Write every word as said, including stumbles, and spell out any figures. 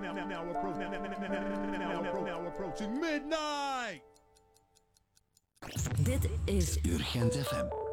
now approach, now, now, now, now, now, now approaching midnight. Dit is Urgent F M.